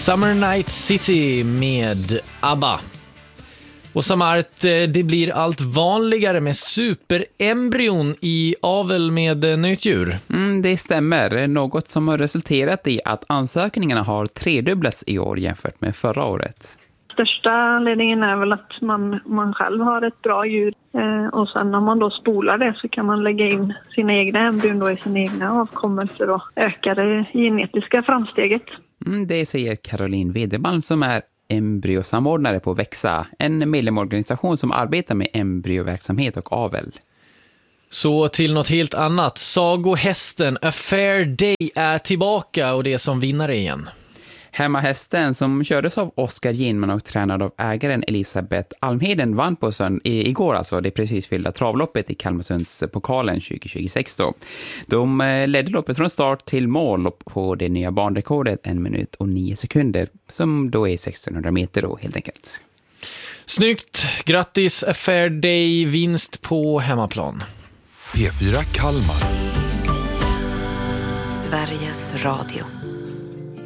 Summer Night City med ABBA. Och Samart, det blir allt vanligare med superembryon i avel med nötdjur. Det stämmer. Något som har resulterat i att ansökningarna har tredubblats i år jämfört med förra året. Största anledningen är väl att man själv har ett bra djur. Och sen när man då spolar det så kan man lägga in sina egna embryon då i sina egna avkommor för att öka det genetiska framsteget. Det säger Caroline Wederman som är embryosamordnare på Växa, en medlemorganisation som arbetar med embryoverksamhet och avel. Så till något helt annat. Sagohästen A Fair Day är tillbaka och det är som vinnare igen. Hemmahästen som kördes av Oskar Ginman och tränad av ägaren Elisabeth Almheden vann på igår, alltså det precis fyllda travloppet i Kalmarsundspokalen 2026 då. De ledde loppet från start till mål på det nya banrekordet 1 minut och 9 sekunder som då är 1600 meter då helt enkelt. Snyggt! Grattis A Fair Day, vinst på hemmaplan. P4 Kalmar. Sveriges Radio.